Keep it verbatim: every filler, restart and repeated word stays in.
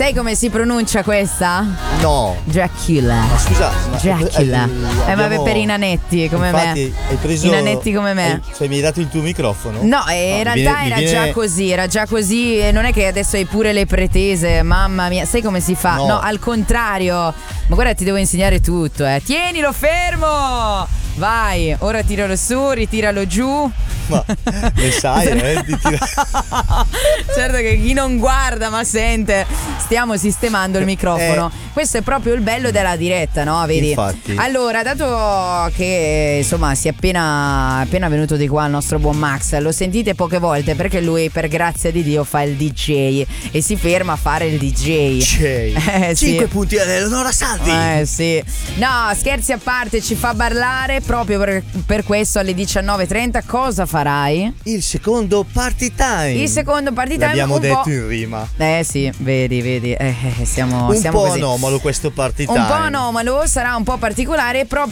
Sai come si pronuncia questa? No. Dracula. Ma scusa, ma Dracula. Eh, ma abbiamo- per i nanetti come Infatti, me. hai preso I nanetti come me. hai- cioè mi hai dato il tuo microfono? No, eh, in No, realtà mi viene- mi era viene- già così, era già così e non è che adesso hai pure le pretese, mamma mia, sai come si fa? No. No, al contrario. Ma guarda, ti devo insegnare tutto, eh. Tienilo fermo! Vai, ora tiralo su, ritiralo giù. Ma ne sai, eh? Di tirare- Certo che chi non guarda ma sente, stiamo sistemando il microfono. Eh. Questo è proprio il bello della diretta, no? Vedi? Infatti. Allora, dato che insomma si è appena, appena venuto di qua il nostro buon Max, lo sentite poche volte perché lui, per grazia di Dio, fa il D J e si ferma a fare il D J. Eh, sì. cinque punti ad Eleonora Salvi. Eh sì. No, scherzi a parte, ci fa ballare proprio per, per questo alle diciannove e trenta. Cosa farai? Il secondo party time. Il secondo party time L'abbiamo un detto po'. in rima. Eh sì, vedi, vedi, eh, eh, siamo, Un siamo po' così. anomalo questo party time. Un po' anomalo, sarà un po' particolare proprio